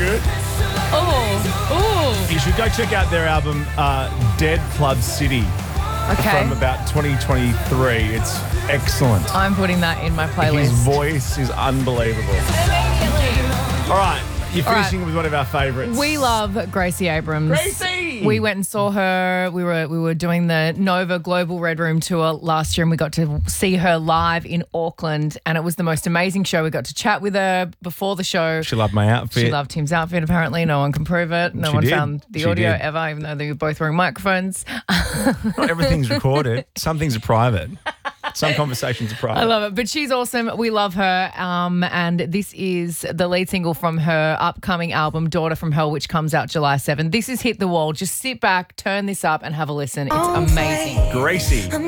good? Oh, You should go check out their album, Dead Club City, okay. from about 2023. It's excellent. I'm putting that in my His playlist. voice is unbelievable. All right, you're All right. finishing with one of our favourites. We love Gracie Abrams. Gracie! We went and saw her. We were doing the Nova Global Red Room tour last year, and we got to see her live in Auckland, and it was the most amazing show. We got to chat with her before the show. She loved my outfit. She loved Tim's outfit, apparently. No one can prove it. No She one did. found the She audio did. ever, even though they were both wearing microphones. Not everything's recorded. Some things are private. Some conversations are private. I love it. But she's awesome. We love her. And this is the lead single from her upcoming album, Daughter from Hell, which comes out July 7th. This is Hit the Wall. Just sit back, turn this up, and have a listen. It's amazing. Gracie.